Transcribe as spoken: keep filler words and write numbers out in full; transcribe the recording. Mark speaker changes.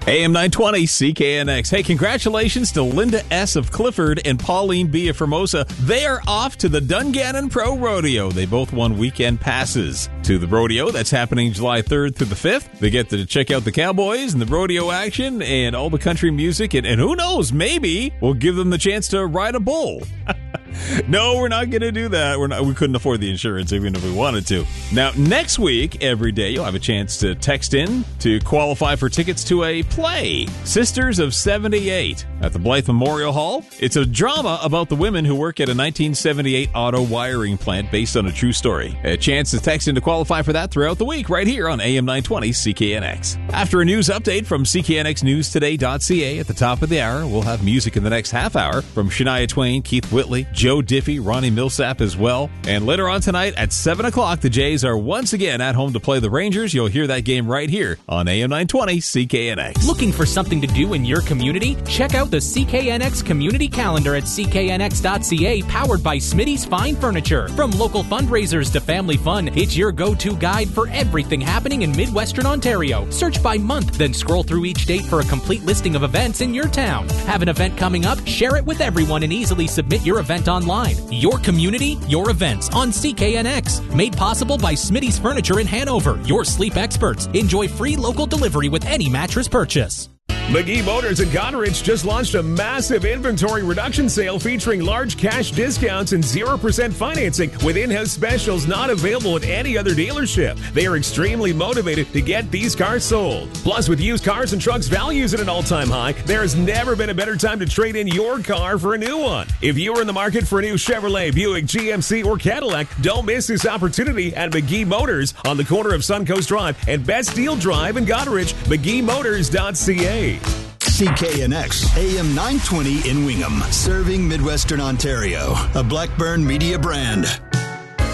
Speaker 1: A M nine twenty C K N X. Hey, congratulations to Linda S. of Clifford and Pauline B. of Formosa. They are off to the Dungannon Pro Rodeo. They both won weekend passes to the rodeo. That's happening July third through the fifth. They get to check out the cowboys and the rodeo action and all the country music. And, and who knows, maybe we'll give them the chance to ride a bull. No, we're not going to do that. We're not, we couldn't afford the insurance even if we wanted to. Now, next week, every day, you'll have a chance to text in to qualify for tickets to a play, Sisters of seventy-eight, at the Blythe Memorial Hall. It's a drama about the women who work at a nineteen seventy-eight auto wiring plant based on a true story. A chance to text in to qualify for that throughout the week right here on A M nine twenty C K N X. After a news update from C K N X News Today dot C A at the top of the hour, we'll have music in the next half hour from Shania Twain, Keith Whitley, Joe Diffie, Ronnie Millsap as well. And later on tonight at seven o'clock, the Jays are once again at home to play the Rangers. You'll hear that game right here on A M nine twenty C K N X.
Speaker 2: Looking for something to do in your community? Check out the C K N X Community Calendar at C K N X dot C A, powered by Smitty's Fine Furniture. From local fundraisers to family fun, it's your go-to guide for everything happening in Midwestern Ontario. Search by month, then scroll through each date for a complete listing of events in your town. Have an event coming up? Share it with everyone and easily submit your event online. Your community, your events on C K N X. Made possible by Smitty's Furniture in Hanover, your sleep experts. Enjoy free local delivery with any mattress purchase.
Speaker 3: McGee Motors in Goderich just launched a massive inventory reduction sale featuring large cash discounts and zero percent financing with in-house specials not available at any other dealership. They are extremely motivated to get these cars sold. Plus, with used cars and trucks values at an all-time high, there has never been a better time to trade in your car for a new one. If you are in the market for a new Chevrolet, Buick, G M C, or Cadillac, don't miss this opportunity at McGee Motors on the corner of Suncoast Drive and Bastille Drive in Goderich. McGee Motors dot C A.
Speaker 4: C K N X, A M nine twenty in Wingham, serving Midwestern Ontario, a Blackburn Media brand.